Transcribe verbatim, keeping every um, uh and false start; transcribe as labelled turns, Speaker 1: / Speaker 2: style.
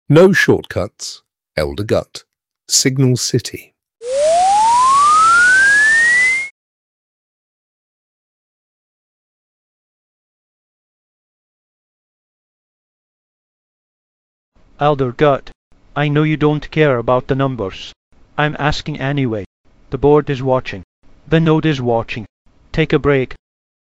Speaker 1: No shortcuts. Elder Gut. Signal City.
Speaker 2: Elder Gut, I know you don't care about the numbers. I'm asking anyway. The board is watching. The node is watching. Take a break.